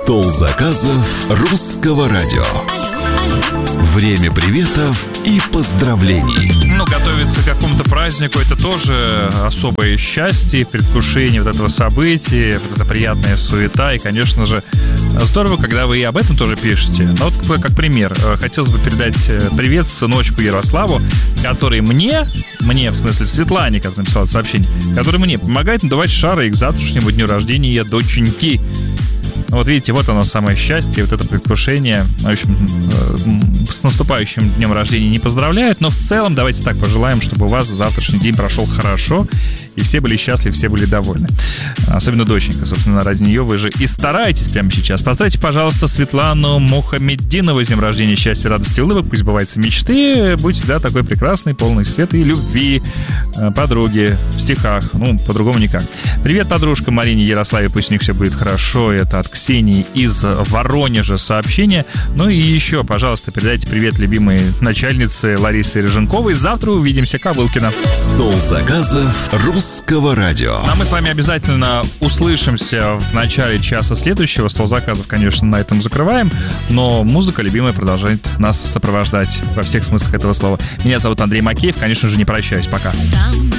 Стол заказов Русского радио. Время приветов и поздравлений. Готовиться к какому-то празднику — это тоже особое счастье, предвкушение вот этого события, вот эта приятная суета. И, конечно же, здорово, когда вы и об этом тоже пишете. Но вот как пример, хотелось бы передать привет сыночку Ярославу, который мне, в смысле Светлане, которая написала сообщение, который мне помогает надувать шары к завтрашнему дню рождения доченьки. Вот видите, вот оно самое счастье, вот это предвкушение. В общем, с наступающим днем рождения не поздравляют, но в целом давайте так пожелаем, чтобы у вас завтрашний день прошел хорошо, и все были счастливы, все были довольны. Особенно доченька, собственно, ради нее вы же и стараетесь прямо сейчас. Поздравьте, пожалуйста, Светлану Мухаммеддинову с днем рождения, счастья, радости, улыбок, пусть сбываются мечты, будь всегда такой прекрасный, полный света и любви, подруги в стихах, по-другому никак. Привет, подружка Марине Ярославе, пусть у них все будет хорошо, это от Ксении из Воронежа сообщение. Ну и еще, пожалуйста, передайте привет любимой начальнице Ларисе Рыженковой. Завтра увидимся, Ковылкина. Стол заказов Русского радио. А мы с вами обязательно услышимся в начале часа следующего. Стол заказов, конечно, на этом закрываем, но музыка любимая продолжает нас сопровождать во всех смыслах этого слова. Меня зовут Андрей Макеев, конечно же, не прощаюсь. Пока.